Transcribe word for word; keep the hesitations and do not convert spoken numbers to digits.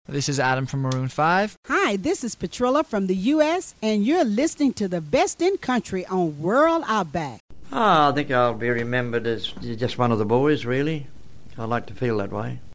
This is Adam from Maroon five. Hi, this is Petrilla from the U S, and you're listening to the best in country on World Outback. Oh, I think I'll be remembered as just one of the boys, really. I like to feel that way.